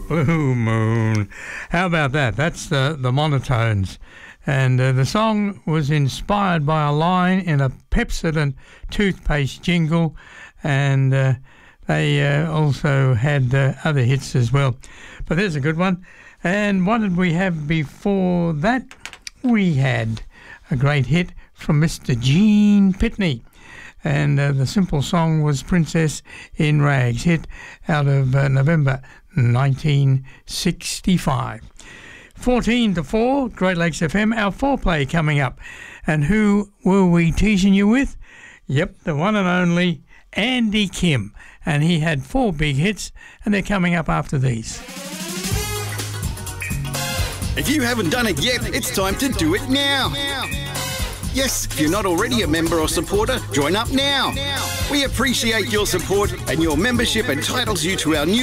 Blue Moon. How about that? That's the Monotones. And the song was inspired by a line in a Pepsodent toothpaste jingle, and they also had other hits as well. But there's a good one. And what did we have before that? We had a great hit from Mr. Gene Pitney. And the simple song was Princess in Rags, hit out of November 1965. 14 to 4, Great Lakes FM, our foreplay coming up. And who were we teasing you with? Yep, the one and only Andy Kim. And he had 4 big hits, and they're coming up after these. If you haven't done it yet, it's time to do it now. Yes, if you're not already a member or supporter, join up now. We appreciate your support, and your membership entitles you to our new